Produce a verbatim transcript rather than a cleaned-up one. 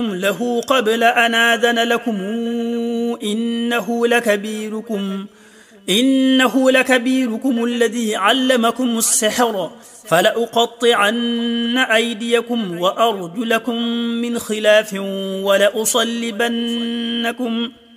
له قبل أن آذن لكم إنه لكبيركم إنه لكبيركم الذي علمكم السحر فلأقطعن أيديكم وأرجلكم من خلاف ولأصلبنكم